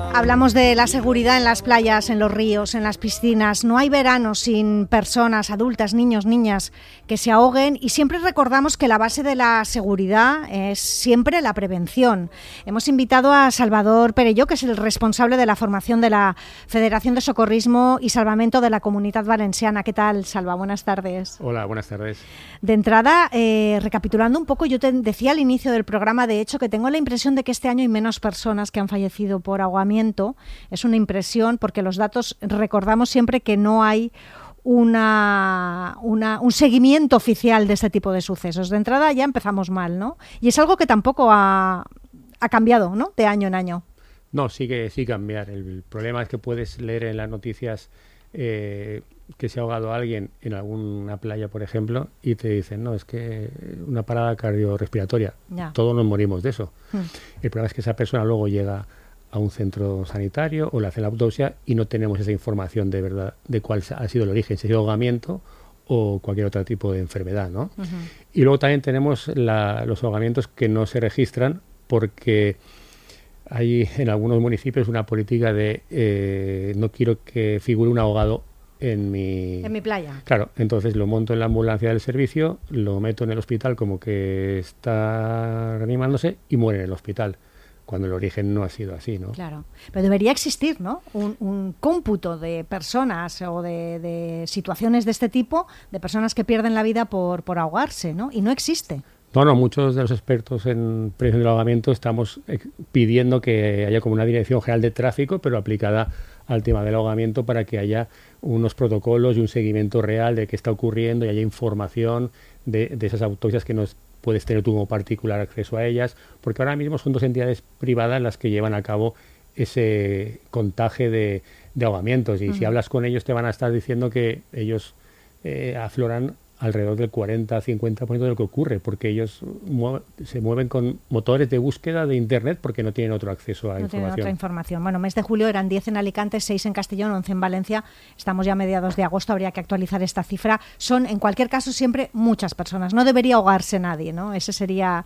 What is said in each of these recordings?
Hablamos de la seguridad en las playas, en los ríos, en las piscinas. No hay verano sin personas, adultas, niños, niñas, que se ahoguen, y siempre recordamos que la base de la seguridad es siempre la prevención. Hemos invitado a Salvador Perelló, que es el responsable de la formación de la Federación de Socorrismo y Salvamento de la Comunitat Valenciana. ¿Qué tal, Salva? Buenas tardes. Hola, buenas tardes. De entrada, recapitulando un poco, yo te decía al inicio del programa, de hecho, que tengo la impresión de que este año hay menos personas que han fallecido por ahogamiento. Es una impresión porque los datos, recordamos siempre que no hay un seguimiento oficial de este tipo de sucesos. De entrada ya empezamos mal, ¿no? Y es algo que tampoco ha cambiado, ¿no?, de año en año. No, sí cambiar. El problema es que puedes leer en las noticias que se ha ahogado alguien en alguna playa, por ejemplo, y te dicen, no, es que una parada cardiorrespiratoria. Ya. Todos nos morimos de eso. El problema es que esa persona luego llega a un centro sanitario o le hacen la autopsia y no tenemos esa información de verdad de cuál ha sido el origen, si ha sido ahogamiento o cualquier otro tipo de enfermedad, ¿no? Y luego también tenemos los ahogamientos que no se registran porque hay en algunos municipios una política de no quiero que figure un ahogado en mi playa. Claro, entonces lo monto en la ambulancia del servicio, lo meto en el hospital como que está reanimándose y muere en el hospital, cuando el origen no ha sido así, ¿no? Claro, pero debería existir, ¿no?, un cómputo de personas o de situaciones de este tipo, de personas que pierden la vida por ahogarse, ¿no? Y no existe. No, muchos de los expertos en prevención del ahogamiento estamos pidiendo que haya como una dirección general de tráfico, pero aplicada al tema del ahogamiento, para que haya unos protocolos y un seguimiento real de qué está ocurriendo y haya información de esas autopsias que nos puedes tener tú como particular acceso a ellas, porque ahora mismo son dos entidades privadas las que llevan a cabo ese contaje de ahogamientos, y si hablas con ellos te van a estar diciendo que ellos afloran alrededor del 40-50% de lo que ocurre, porque ellos se mueven con motores de búsqueda de Internet porque no tienen otro acceso a información. No tienen otra información. Bueno, mes de julio eran 10 en Alicante, 6 en Castellón, 11 en Valencia. Estamos ya a mediados de agosto, habría que actualizar esta cifra. Son, en cualquier caso, siempre muchas personas. No debería ahogarse nadie, ¿no? Esa sería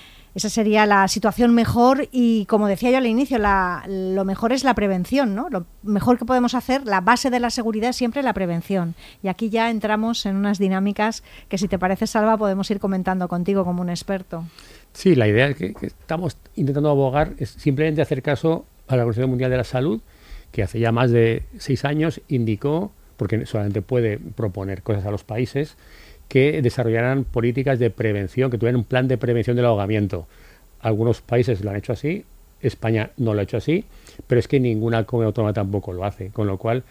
la situación mejor, y como decía yo al inicio, lo mejor es la prevención, ¿no? Lo mejor que podemos hacer, la base de la seguridad es siempre la prevención. Y aquí ya entramos en unas dinámicas que, si te parece, Salva, podemos ir comentando contigo como un experto. Sí, la idea que estamos intentando abogar es simplemente hacer caso a la Organización Mundial de la Salud, que hace ya más de 6 años indicó, porque solamente puede proponer cosas a los países, que desarrollaran políticas de prevención, que tuvieran un plan de prevención del ahogamiento. Algunos países lo han hecho así, España no lo ha hecho así, pero es que ninguna comunidad autónoma tampoco lo hace, con lo cual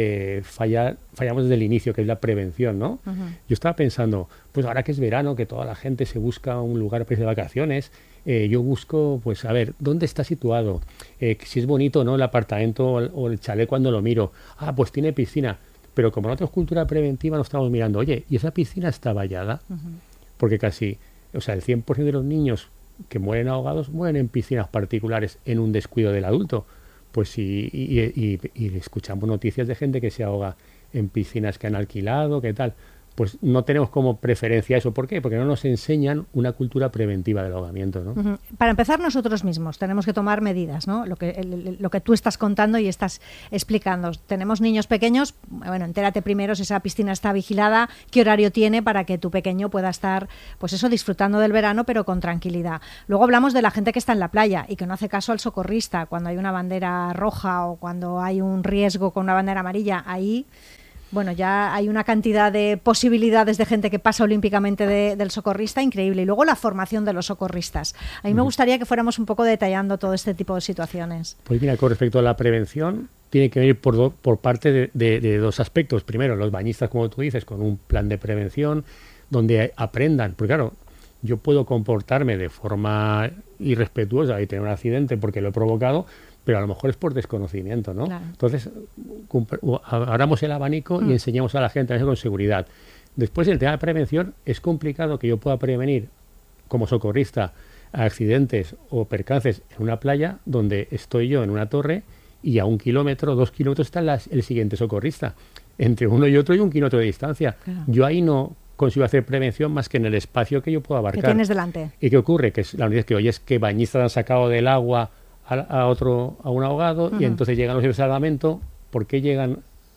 fallamos desde el inicio, que es la prevención, ¿no? Yo estaba pensando, pues ahora que es verano, que toda la gente se busca un lugar para irse de vacaciones, yo busco, pues a ver, ¿dónde está situado? Si es bonito, ¿no?, el apartamento o el chalet cuando lo miro. Ah, pues tiene piscina. Pero como no tenemos cultura preventiva, nos estamos mirando, oye, ¿y esa piscina está vallada? Porque casi, el 100% de los niños que mueren ahogados mueren en piscinas particulares en un descuido del adulto. Pues sí, y escuchamos noticias de gente que se ahoga en piscinas que han alquilado, ¿qué tal? Pues no tenemos como preferencia eso. ¿Por qué? Porque no nos enseñan una cultura preventiva del ahogamiento, ¿no? Para empezar, nosotros mismos tenemos que tomar medidas, ¿no? Lo que tú estás contando y estás explicando. Tenemos niños pequeños, bueno, entérate primero si esa piscina está vigilada, qué horario tiene, para que tu pequeño pueda estar, pues eso, disfrutando del verano, pero con tranquilidad. Luego hablamos de la gente que está en la playa y que no hace caso al socorrista cuando hay una bandera roja o cuando hay un riesgo con una bandera amarilla. Ahí, bueno, ya hay una cantidad de posibilidades de gente que pasa olímpicamente del socorrista increíble. Y luego la formación de los socorristas. A mí me gustaría que fuéramos un poco detallando todo este tipo de situaciones. Pues mira, con respecto a la prevención, tiene que venir por parte de dos aspectos. Primero, los bañistas, como tú dices, con un plan de prevención donde aprendan. Porque claro, yo puedo comportarme de forma irrespetuosa y tener un accidente porque lo he provocado, pero a lo mejor es por desconocimiento, ¿no? Claro. Entonces, abramos el abanico y enseñemos a la gente a eso con seguridad. Después, el tema de prevención, es complicado que yo pueda prevenir, como socorrista, accidentes o percances en una playa donde estoy yo en una torre y a 1 kilómetro, 2 kilómetros está el siguiente socorrista. Entre uno y otro hay 1 kilómetro de distancia. Claro. Yo ahí no consigo hacer prevención más que en el espacio que yo puedo abarcar. ¿Qué tienes delante? ¿Y qué ocurre? Que la noticia es que oyes que bañistas han sacado del agua a un ahogado y entonces llegan los de salvamento. ¿Por qué llegan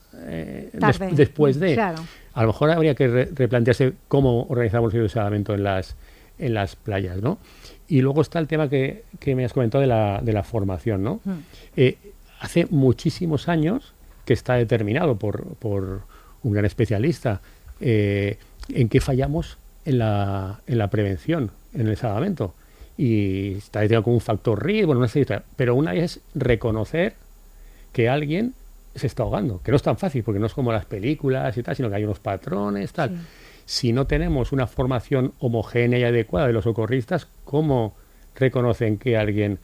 después de? Claro. A lo mejor habría que replantearse cómo organizamos los de salvamento en las playas, ¿no? Y luego está el tema que me has comentado de la formación, ¿no? Hace muchísimos años que está determinado por un gran especialista en qué fallamos en la prevención, en el salvamento. Y está determinado como un factor riesgo, bueno, no sé, pero una es reconocer que alguien se está ahogando, que no es tan fácil, porque no es como las películas y tal, sino que hay unos patrones, tal. Sí. Si no tenemos una formación homogénea y adecuada de los socorristas, ¿cómo reconocen que alguien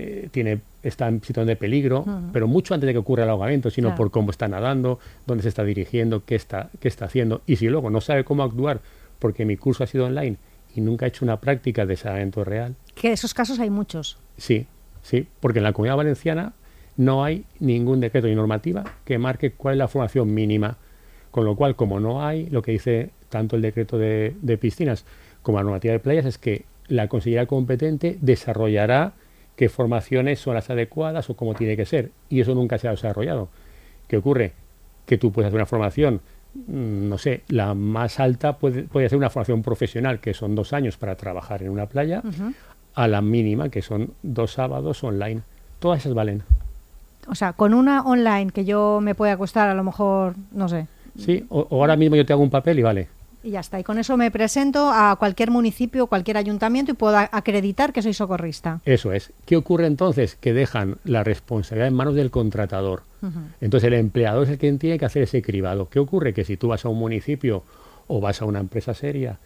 está en situación de peligro, pero mucho antes de que ocurra el ahogamiento, sino por cómo está nadando, dónde se está dirigiendo, qué está haciendo? Y si luego no sabe cómo actuar, porque mi curso ha sido online y nunca he hecho una práctica de salvamento real. Que de esos casos hay muchos. Sí, porque en la Comunidad Valenciana no hay ningún decreto ni normativa que marque cuál es la formación mínima, con lo cual, como no hay, lo que dice tanto el decreto de piscinas como la normativa de playas es que la consejería competente desarrollará qué formaciones son las adecuadas o cómo tiene que ser, y eso nunca se ha desarrollado. ¿Qué ocurre? Que tú puedes hacer una formación, no sé, la más alta puede ser una formación profesional, que son 2 años para trabajar en una playa, a la mínima, que son 2 sábados online. Todas esas valen. O sea, con una online que yo me pueda costar a lo mejor, no sé. Sí, o ahora mismo yo te hago un papel y vale. Y ya está. Y con eso me presento a cualquier municipio, cualquier ayuntamiento y puedo acreditar que soy socorrista. Eso es. ¿Qué ocurre entonces? Que dejan la responsabilidad en manos del contratador. Entonces el empleador es el que tiene que hacer ese cribado. ¿Qué ocurre? Que si tú vas a un municipio o vas a una empresa seria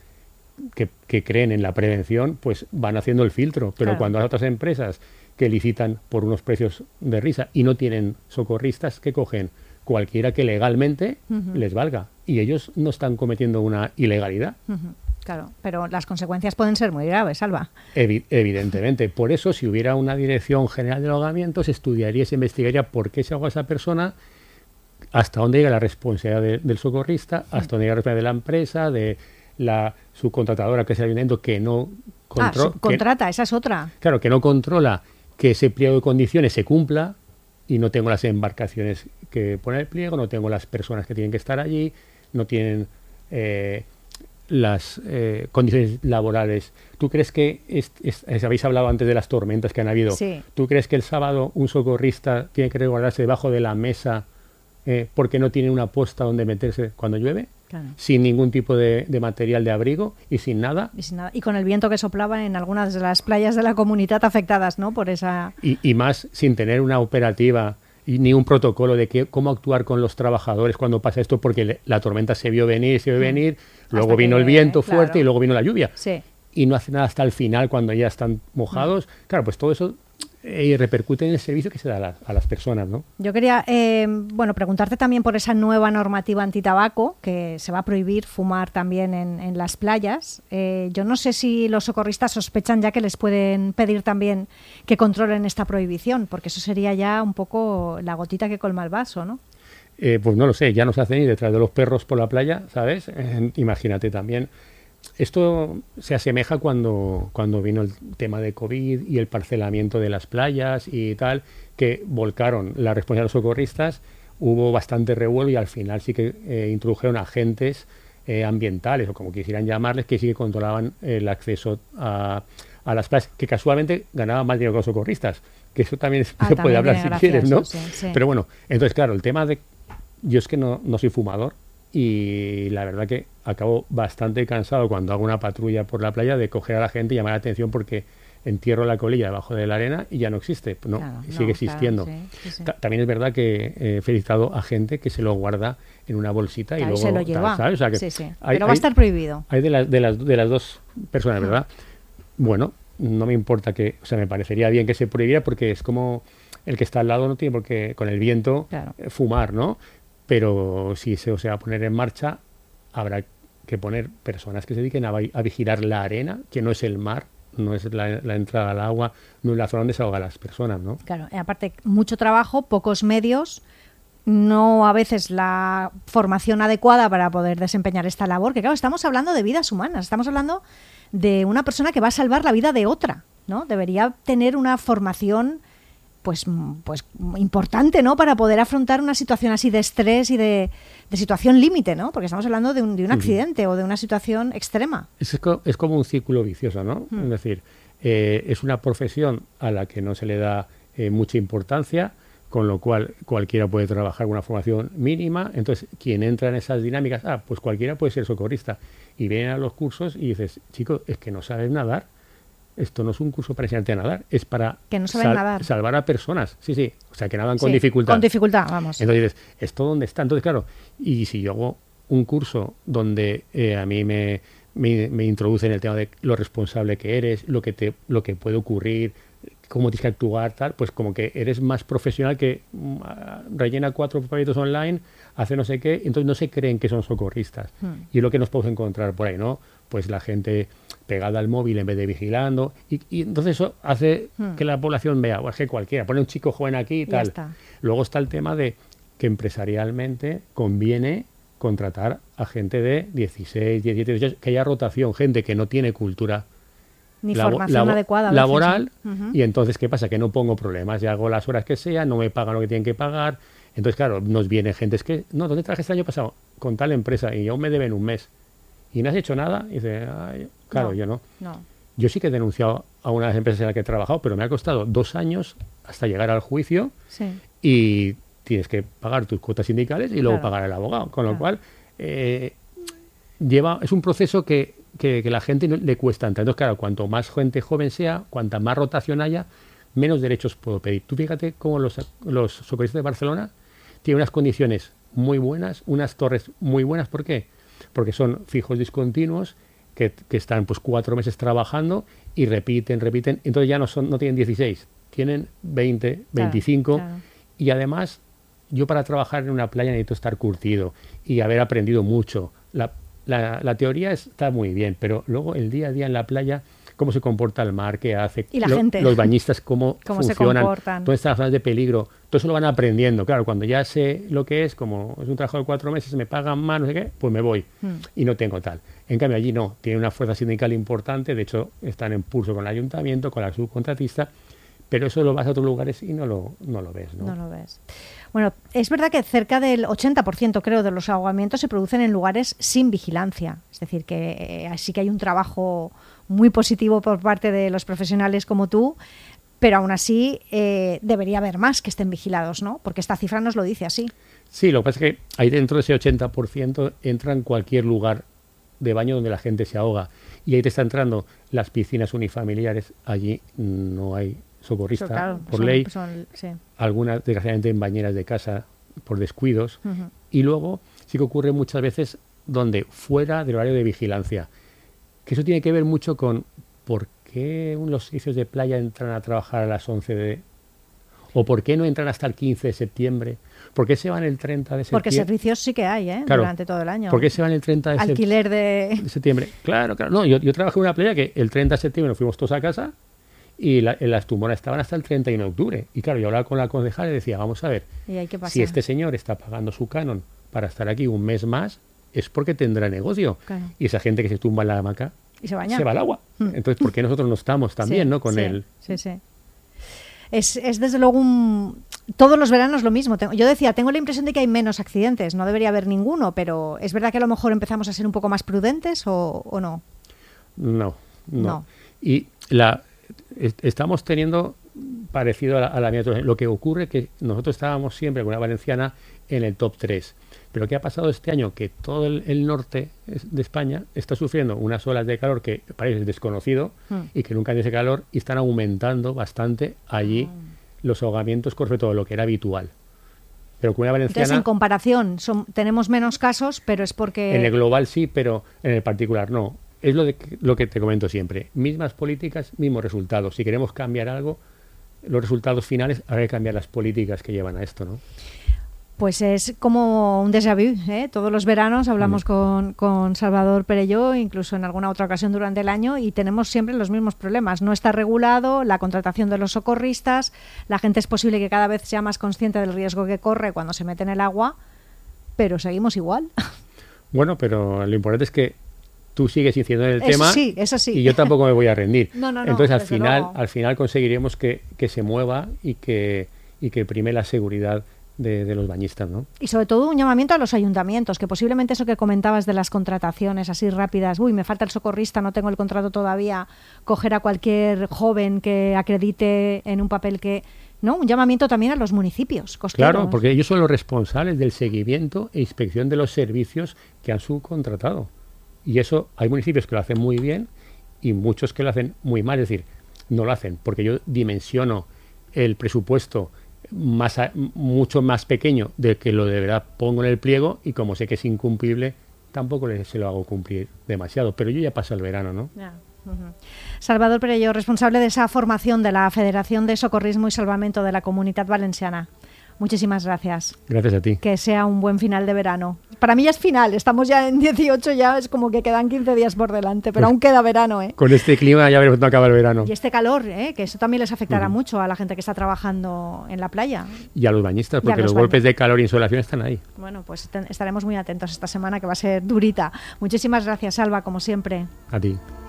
que creen en la prevención, pues van haciendo el filtro. Pero claro, cuando hay otras empresas que licitan por unos precios de risa y no tienen socorristas, ¿qué cogen? Cualquiera que legalmente les valga. Y ellos no están cometiendo una ilegalidad. Claro, pero las consecuencias pueden ser muy graves, Alba. Evidentemente. Por eso, si hubiera una dirección general de ahogamiento, se estudiaría, se investigaría por qué se ahoga esa persona, hasta dónde llega la responsabilidad del socorrista, hasta dónde llega la responsabilidad de la empresa, de la subcontratadora, que es el ayuntamiento, que no controla. Subcontrata, esa es otra. Claro, que no controla que ese pliego de condiciones se cumpla, y no tengo las embarcaciones que pone el pliego, no tengo las personas que tienen que estar allí, no tienen las condiciones laborales. ¿Tú crees que, habéis hablado antes de las tormentas que han habido, sí, ¿tú crees que el sábado un socorrista tiene que resguardarse debajo de la mesa porque no tiene una posta donde meterse cuando llueve? Claro. Sin ningún tipo de material de abrigo y sin nada. Y con el viento que soplaba en algunas de las playas de la comunidad afectadas, ¿no? Por esa... Y más sin tener una operativa y ni un protocolo de cómo actuar con los trabajadores cuando pasa esto, porque la tormenta se vio venir, luego vino el viento fuerte y luego vino la lluvia. Sí. Y no hace nada hasta el final cuando ya están mojados. Claro, pues todo eso repercute en el servicio que se da a las personas, ¿no? Yo quería preguntarte también por esa nueva normativa antitabaco, que se va a prohibir fumar también en las playas. Yo no sé si los socorristas sospechan ya que les pueden pedir también que controlen esta prohibición, porque eso sería ya un poco la gotita que colma el vaso, ¿no? Pues no lo sé, ya no se hace ni detrás de los perros por la playa, ¿sabes? Imagínate también. Esto se asemeja cuando vino el tema de COVID y el parcelamiento de las playas y tal, que volcaron la responsabilidad de los socorristas, hubo bastante revuelo y al final sí que introdujeron agentes ambientales, o como quisieran llamarles, que sí que controlaban el acceso a las playas, que casualmente ganaban más dinero que los socorristas, que eso también se puede hablar si quieres, ¿no? Sí. Pero bueno, entonces claro, el tema de... Yo es que no soy fumador, y la verdad que acabo bastante cansado cuando hago una patrulla por la playa de coger a la gente y llamar la atención porque entierro la colilla debajo de la arena y ya no existe, no, claro, sigue existiendo. Claro, sí. También es verdad que he felicitado a gente que se lo guarda en una bolsita y luego se lo lleva. ¿sabes? O sea que pero va a estar prohibido. Hay de las dos personas, ¿verdad? Bueno, no me importa me parecería bien que se prohibiera porque es como el que está al lado no tiene por qué con el viento fumar, ¿no? Pero si se va a poner en marcha, habrá que poner personas que se dediquen a vigilar la arena, que no es el mar, no es la entrada al agua, no es la zona donde se ahogan las personas, ¿no? Claro, aparte, mucho trabajo, pocos medios, no a veces la formación adecuada para poder desempeñar esta labor, que claro, estamos hablando de vidas humanas, estamos hablando de una persona que va a salvar la vida de otra, ¿no? Debería tener una formación pues importante, ¿no? Para poder afrontar una situación así de estrés y de situación límite, ¿no? Porque estamos hablando de un accidente o de una situación extrema. Es como un círculo vicioso, ¿no? Es decir, es una profesión a la que no se le da mucha importancia, con lo cual cualquiera puede trabajar con una formación mínima. Entonces, quien entra en esas dinámicas, pues cualquiera puede ser socorrista. Y vienen a los cursos y dices, chico, es que no sabes nadar. Esto no es un curso para enseñarte a nadar, es para que no saben nadar. Salvar a personas. Sí, o sea, que nadan con dificultad. Con dificultad, vamos. Entonces dices, ¿esto dónde está? Entonces, claro, y si yo hago un curso donde a mí me introduce en el tema de lo responsable que eres, lo que puede ocurrir, cómo tienes que actuar, tal, pues como que eres más profesional que rellena 4 papelitos online, hace no sé qué, entonces no se creen que son socorristas. Y es lo que nos podemos encontrar por ahí, ¿no? Pues la gente pegada al móvil en vez de vigilando, y entonces eso hace que la población vea, pues que cualquiera, pone un chico joven aquí y tal. Luego está el tema de que empresarialmente conviene contratar a gente de 16, 17, 18, que haya rotación, gente que no tiene cultura ni formación adecuada laboral, y entonces ¿qué pasa? Que no pongo problemas, ya hago las horas que sea, no me pagan lo que tienen que pagar, entonces claro, nos viene gente, es que, no, ¿dónde trabajaste el año pasado? Con tal empresa, y aún me deben un mes, y no has hecho nada, y dice, claro, yo no. Yo sí que he denunciado a una de las empresas en las que he trabajado, pero me ha costado 2 años hasta llegar al juicio, y tienes que pagar tus cuotas sindicales y luego pagar al abogado, con lo cual es un proceso que la gente le cuesta tanto. Entonces, claro, cuanto más gente joven sea, cuanta más rotación haya, menos derechos puedo pedir. Tú fíjate cómo los socorristas de Barcelona tienen unas condiciones muy buenas, unas torres muy buenas. ¿Por qué? Porque son fijos discontinuos que están pues 4 meses trabajando y repiten. Entonces ya no tienen 16, tienen 20, 25. Claro. Y además, yo para trabajar en una playa necesito estar curtido y haber aprendido mucho. La teoría está muy bien, pero luego el día a día en la playa, cómo se comporta el mar, qué hace, y la gente, los bañistas, cómo funcionan, se comportan, todas estas zonas de peligro, todo eso lo van aprendiendo. Claro, cuando ya sé lo que es, como es un trabajo de 4 meses, me pagan más, no sé qué, pues me voy y no tengo tal. En cambio allí no, tiene una fuerza sindical importante, de hecho están en pulso con el ayuntamiento, con la subcontratista, pero eso lo vas a otros lugares y no lo ves, ¿no? No lo ves. Bueno, es verdad que cerca del 80%, creo, de los ahogamientos se producen en lugares sin vigilancia. Es decir, que sí que hay un trabajo muy positivo por parte de los profesionales como tú, pero aún así debería haber más que estén vigilados, ¿no? Porque esta cifra nos lo dice así. Sí, lo que pasa es que ahí dentro de ese 80% entra en cualquier lugar de baño donde la gente se ahoga. Y ahí te está entrando las piscinas unifamiliares. Allí no hay socorrista por ley, algunas desgraciadamente en bañeras de casa por descuidos, y luego sí que ocurre muchas veces donde fuera del horario de vigilancia, que eso tiene que ver mucho con por qué los servicios de playa entran a trabajar a las 11 o por qué no entran hasta el 15 de septiembre, por qué se van el 30 de septiembre. Porque servicios sí que hay, claro, durante todo el año. ¿Por qué se van el 30 de alquiler de septiembre? Claro. No, yo trabajé en una playa que el 30 de septiembre nos fuimos todos a casa y las tumoras estaban hasta el 31 de octubre. Y claro, yo hablaba con la concejal y decía, vamos a ver, si este señor está pagando su canon para estar aquí un mes más, es porque tendrá negocio. Claro. Y esa gente que se tumba en la hamaca y se baña, se va al agua. Entonces, ¿por qué nosotros no estamos también, ¿no? Con él. Sí. Es desde luego todos los veranos lo mismo. Yo decía, tengo la impresión de que hay menos accidentes, no debería haber ninguno, pero ¿es verdad que a lo mejor empezamos a ser un poco más prudentes o no? No. Y estamos teniendo parecido a la mía. Lo que ocurre es que nosotros estábamos siempre con una valenciana en el top 3. Pero ¿qué ha pasado este año? Que todo el norte de España está sufriendo unas olas de calor que parece desconocido y que nunca hay ese calor, y están aumentando bastante allí los ahogamientos con respecto a lo que era habitual. Pero con una valenciana... Entonces, en comparación, tenemos menos casos, pero es porque... En el global sí, pero en el particular no. Es lo que te comento siempre. Mismas políticas, mismos resultados. Si queremos cambiar algo, los resultados finales, habrá que cambiar las políticas que llevan a esto, ¿no? Pues es como un déjà vu, ¿eh? Todos los veranos hablamos con Salvador Perelló, incluso en alguna otra ocasión durante el año, y tenemos siempre los mismos problemas. No está regulado la contratación de los socorristas, la gente es posible que cada vez sea más consciente del riesgo que corre cuando se mete en el agua, pero seguimos igual. Bueno, pero lo importante es que tú sigues insistiendo en el Eso tema sí, eso sí. y yo tampoco me voy a rendir. No, Entonces desde luego. al final conseguiremos que se mueva y que prime la seguridad de los bañistas, ¿no? Y sobre todo un llamamiento a los ayuntamientos, que posiblemente eso que comentabas de las contrataciones así rápidas, me falta el socorrista, no tengo el contrato todavía, coger a cualquier joven que acredite en un papel que... ¿no? Un llamamiento también a los municipios costeros. Claro, porque ellos son los responsables del seguimiento e inspección de los servicios que han subcontratado. Y eso hay municipios que lo hacen muy bien y muchos que lo hacen muy mal. Es decir, no lo hacen porque yo dimensiono el presupuesto mucho más pequeño de que lo de verdad pongo en el pliego, y como sé que es incumplible, tampoco se lo hago cumplir demasiado. Pero yo ya paso el verano, ¿no? Yeah. Salvador Perelló, responsable de esa formación de la Federación de Socorrismo y Salvamento de la Comunitat Valenciana. Muchísimas gracias. Gracias a ti. Que sea un buen final de verano. Para mí ya es final, estamos ya en 18, ya es como que quedan 15 días por delante, pero pues aún queda verano, ¿eh? Con este clima ya veremos cuándo acaba el verano. Y este calor, que eso también les afectará mucho a la gente que está trabajando en la playa. Y a los bañistas, porque los golpes de calor y insolación están ahí. Bueno, pues estaremos muy atentos esta semana, que va a ser durita. Muchísimas gracias, Alba, como siempre. A ti.